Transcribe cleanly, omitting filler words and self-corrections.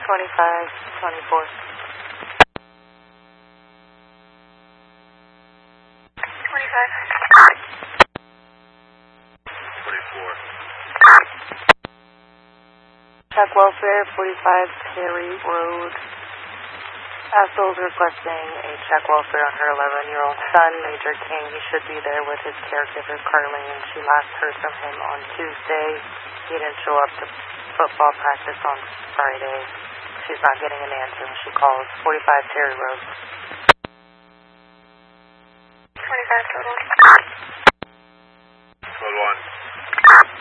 2524. 25. 24. Check welfare, 45 Terry Road. Assel's requesting a check welfare on her 11-year-old son, Major King. He should be there with his caregiver, Carlene. She last heard from him on Tuesday. He didn't show up to football practice on Friday. She's not getting an answer when she calls. 45 Terry Road. 25 total.